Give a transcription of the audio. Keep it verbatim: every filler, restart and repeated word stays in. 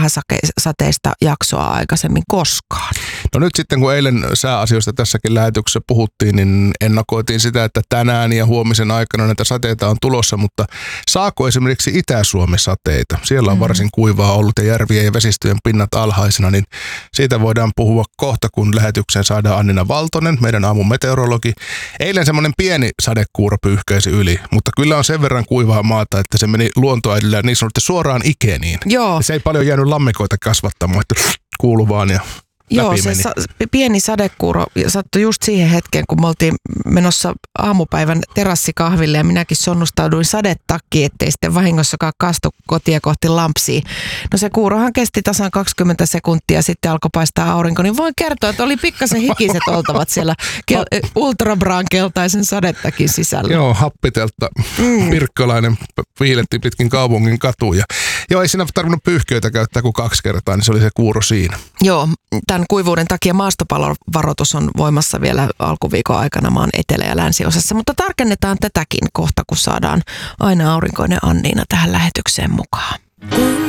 vähäsateista jaksoa aikaisemmin koskaan. No nyt sitten kun eilen sääasioista tässäkin lähetyksessä puhuttiin, niin ennakoitiin sitä, että tänään ja huomisen aikana näitä sateita on tulossa, mutta saako esimerkiksi Itä-Suomi sateita? Siellä on varsin kuivaa ollut ja järvien ja vesistöjen pinnat alhaisena, niin siitä voidaan puhua kohta, kun lähetykseen saadaan Annina Valtonen, meidän aamun meteorologi. Eilen semmoinen pieni sadekuuro pyyhkäisi yli, mutta kyllä on sen verran kuivaa maata, että se meni luontoäidillä niin sanotusti suoraan ikeniin. Joo. Se ei paljon jäänyt lammikoita kasvattamaan, että kuulu vaan ja Joo, se sa- pieni sadekuuro sattui just siihen hetkeen, kun me oltiin menossa aamupäivän terassikahville ja minäkin sonnustauduin sadetakkiin, ettei sitten vahingossakaan kastu kotia kohti lampsia. No se kuurohan kesti tasan kaksikymmentä sekuntia, sitten alkoi paistaa aurinko, niin voin kertoa, että oli pikkasen hikiset oltavat siellä kel- ultrabraan keltaisen sadetakin sisällä. Joo, happitelta mm. pirkkalainen viiletti pitkin kaupungin katuja. Joo, ei siinä tarvinnut pyyhköitä käyttää kuin kaksi kertaa, niin se oli se kuuro siinä. Joo, tämän kuivuuden takia maastopalovaroitus on voimassa vielä alkuviikon aikana maan etelä- ja länsiosassa, mutta tarkennetaan tätäkin kohta, kun saadaan aina aurinkoinen Anniina tähän lähetykseen mukaan.